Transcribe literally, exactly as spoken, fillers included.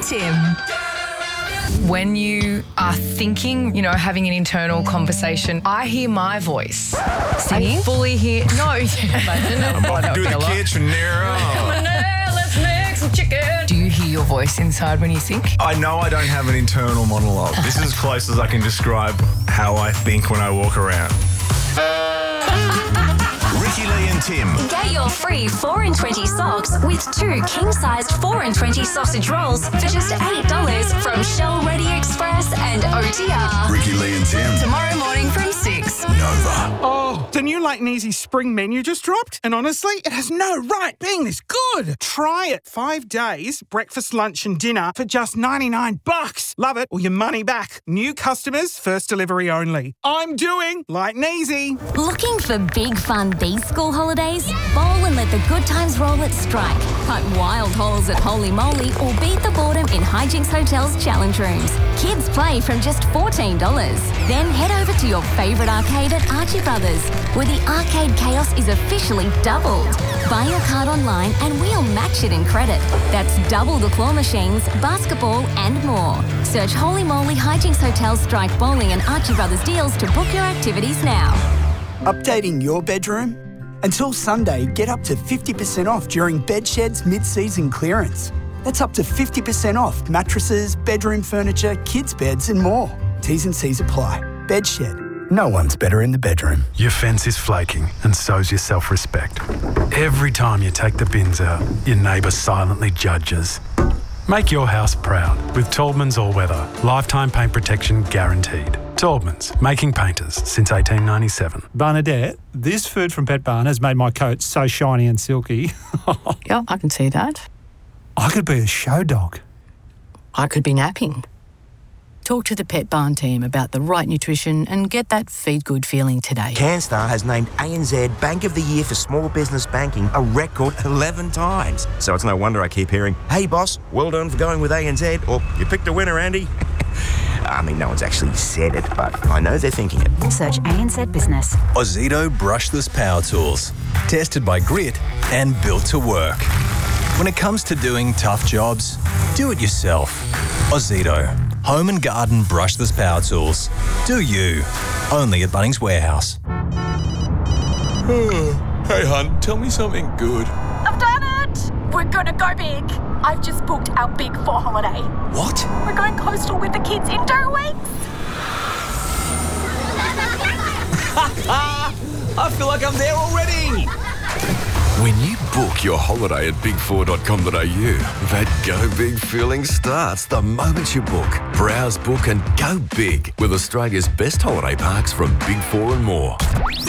Tim. When you are thinking, you know, having an internal conversation, I hear my voice singing. I fully hear... No, imagine I'm about to do the kitchen there. Come on now, let's make some chicken. Do you hear your voice inside when you think? I know I don't have an internal monologue. This is as close as I can describe how I think when I walk around. Ricky Lee and Tim. Get your free four in twenty socks with two king-sized four in twenty sausage rolls for just eight dollars from Shell Ready Express and O T R. Ricky Lee and Tim. Tomorrow morning from six. Nova. Oh, the new Light and Easy spring menu just dropped, and honestly, it has no right being this good. Try it. Five days, breakfast, lunch and dinner for just ninety-nine bucks. Love it or your money back. New customers, first delivery only. I'm doing Light and Easy. Looking for big fun these school holidays? Bowl and let the good times roll at Strike. Cut wild holes at Holy Moly or beat the boredom in Hijinks Hotel's challenge rooms. Kids play from just fourteen dollars. Then head over to your favourite arcade at Archie Brothers, where the arcade chaos is officially doubled. Buy your card online and we'll match it in credit. That's double the claw machines, basketball and more. Search Holy Moly Hijinks Hotel, Strike Bowling and Archie Brothers deals to book your activities now. Updating your bedroom? Until Sunday, get up to fifty percent off during Bedshed's mid-season clearance. That's up to fifty percent off mattresses, bedroom furniture, kids' beds and more. T's and C's apply. Bedshed. No one's better in the bedroom. Your fence is flaking and so's your self-respect. Every time you take the bins out, your neighbour silently judges. Make your house proud with Taubman's All-Weather. Lifetime paint protection guaranteed. Taubman's, making painters since eighteen ninety-seven. Bernadette, this food from Pet Barn has made my coat so shiny and silky. Yeah, I can see that. I could be a show dog. I could be napping. Talk to the Pet Barn team about the right nutrition and get that feed good feeling today. CanStar has named A N Z Bank of the Year for Small Business Banking a record eleven times. So it's no wonder I keep hearing, hey boss, well done for going with A N Z, or you picked a winner, Andy. I mean, no one's actually said it, but I know they're thinking it. Search A N Z Business. Ozito brushless power tools. Tested by Grit and built to work. When it comes to doing tough jobs, do it yourself. Ozito. Home and garden brushless power tools. Do you. Only at Bunnings Warehouse. Hey, hun, tell me something good. I've done it! We're gonna go big. I've just booked our Big Four holiday. What? We're going coastal with the kids in two weeks. I feel like I'm there already. When you book your holiday at big four dot com dot a u, that go big feeling starts the moment you book. Browse, book and go big with Australia's best holiday parks from Big Four and more.